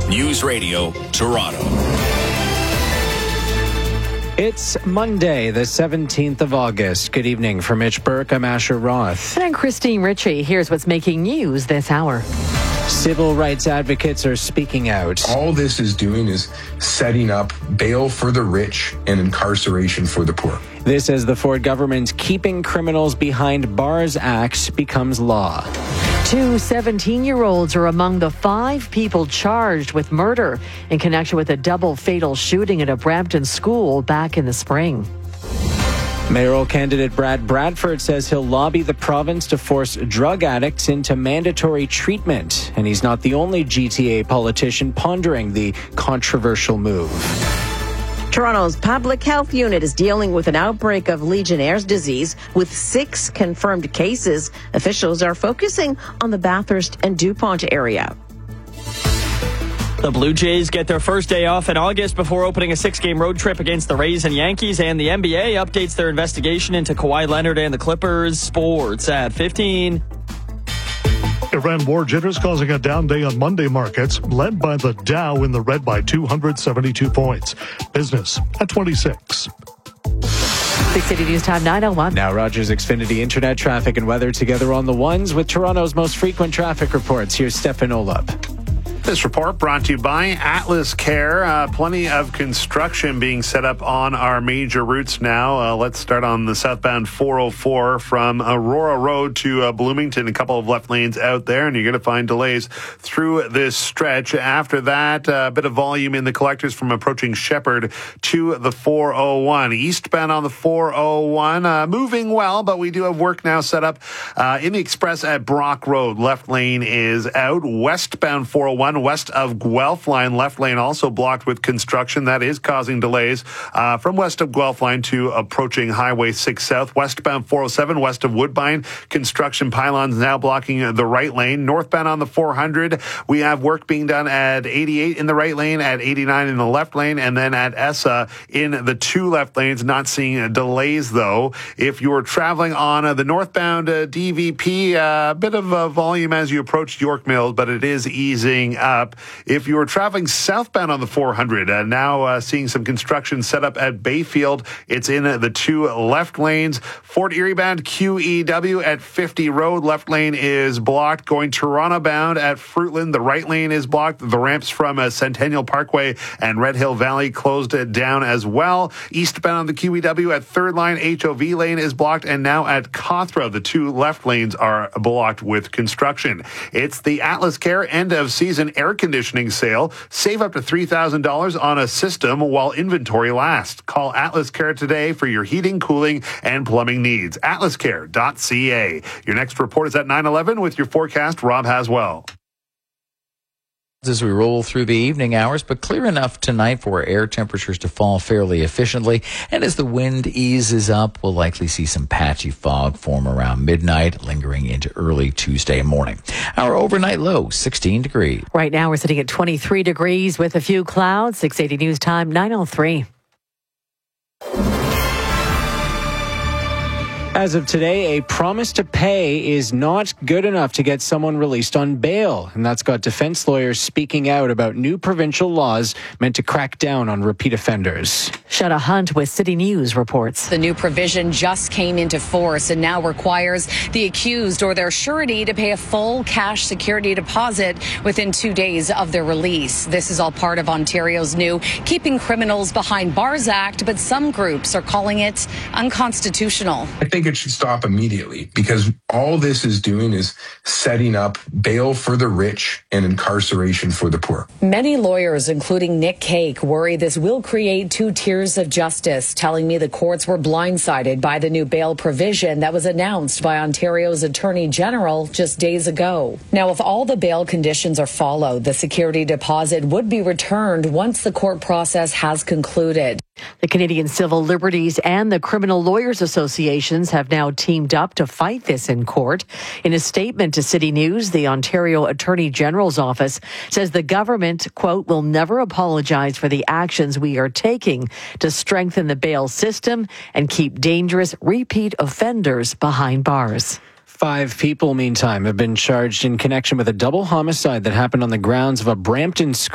News Radio Toronto. It's Monday, the 17th of August. Good evening. For Mitch Burke, I'm Asher Roth. And I'm Christine Ritchie. Here's what's making news this hour. Civil rights advocates are speaking out. All this is doing is setting up bail for the rich and incarceration for the poor. This as the Ford government's Keeping Criminals Behind Bars Act becomes law. 2 17-year-olds are among the 5 people charged with murder in connection with a double fatal shooting at a Brampton school back in the spring. Mayoral candidate Brad Bradford says he'll lobby the province to force drug addicts into mandatory treatment. And he's not the only GTA politician pondering the controversial move. Toronto's public health unit is dealing with an outbreak of Legionnaire's disease with 6 confirmed cases. Officials are focusing on the Bathurst and DuPont area. The Blue Jays get their first day off in August before opening a 6-game road trip against the Rays and Yankees, and the NBA updates their investigation into Kawhi Leonard and the Clippers. Sports at 15. Iran war jitters causing a down day on Monday markets, led by the Dow in the red by 272 points. Business at 26. 680 News Time 9:01. Now Rogers Xfinity Internet traffic and weather together on the ones with Toronto's most frequent traffic reports. Here's Stefan Olap. This report brought to you by Atlas Care. Plenty of construction being set up on our major routes now. Let's start on the southbound 404 from Aurora Road to Bloomington. A couple of left lanes out there, and you're going to find delays through this stretch. After that, a bit of volume in the collectors from approaching Shepherd to the 401. Eastbound on the 401, moving well, but we do have work now set up in the express at Brock Road. Left lane is out. Westbound 401. West of Guelph line, left lane also blocked with construction. That is causing delays from west of Guelph line to approaching Highway 6 South. Westbound 407, west of Woodbine, construction pylons now blocking the right lane. Northbound on the 400, we have work being done at 88 in the right lane, at 89 in the left lane, and then at ESSA in the 2 left lanes. Not seeing delays, though. If you're traveling on the northbound DVP, a bit of volume as you approach York Mills, but it is easing up. If you're traveling southbound on the 400, now seeing some construction set up at Bayfield. It's in the 2 left lanes. Fort Erie bound QEW at 50 Road. Left lane is blocked. Going Toronto bound at Fruitland. The right lane is blocked. The ramps from Centennial Parkway and Red Hill Valley closed down as well. Eastbound on the QEW at 3rd line. HOV lane is blocked. And now at Cawthra, the 2 left lanes are blocked with construction. It's the Atlas Care end of season air conditioning sale. Save up to $3,000 on a system while inventory lasts. Call Atlas Care today for your heating, cooling, and plumbing needs. atlascare.ca. Your next report is at 9:11 with your forecast, Rob Haswell. As we roll through the evening hours, but clear enough tonight for air temperatures to fall fairly efficiently. And as the wind eases up, we'll likely see some patchy fog form around midnight, lingering into early Tuesday morning. Our overnight low, 16 degrees. Right now we're sitting at 23 degrees with a few clouds. 680 News Time 9:03. As of today, a promise to pay is not good enough to get someone released on bail. And that's got defense lawyers speaking out about new provincial laws meant to crack down on repeat offenders. Shada Hunt with City News reports. The new provision just came into force and now requires the accused or their surety to pay a full cash security deposit within 2 days of their release. This is all part of Ontario's new Keeping Criminals Behind Bars Act, but some groups are calling it unconstitutional. I think it should stop immediately because all this is doing is setting up bail for the rich and incarceration for the poor. Many lawyers, including Nick Cake, worry this will create 2 tiers of justice, telling me the courts were blindsided by the new bail provision that was announced by Ontario's Attorney General just days ago. Now, if all the bail conditions are followed, the security deposit would be returned once the court process has concluded. The Canadian Civil Liberties and the Criminal Lawyers Associations have now teamed up to fight this in court. In a statement to City News, the Ontario Attorney General's office says the government, quote, will never apologize for the actions we are taking to strengthen the bail system and keep dangerous repeat offenders behind bars. 5 people, meantime, have been charged in connection with a double homicide that happened on the grounds of a Brampton school.